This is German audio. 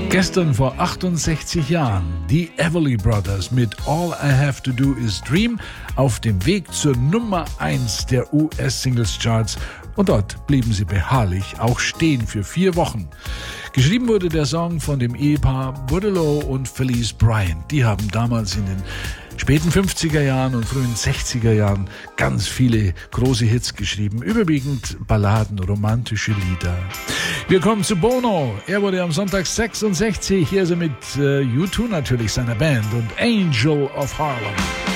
Gestern vor 68 Jahren, die Everly Brothers mit All I Have to Do Is Dream auf dem Weg zur Nummer 1 der US-Singles-Charts und dort blieben sie beharrlich auch stehen für 4 Wochen. Geschrieben wurde der Song von dem Ehepaar Budalow und Felice Bryant. Die haben damals in den späten 50er Jahren und frühen 60er Jahren ganz viele große Hits geschrieben, überwiegend Balladen, romantische Lieder. Wir kommen zu Bono. Er wurde am Sonntag 66. Hier ist er mit U2 natürlich, seiner Band, und Angel of Harlem.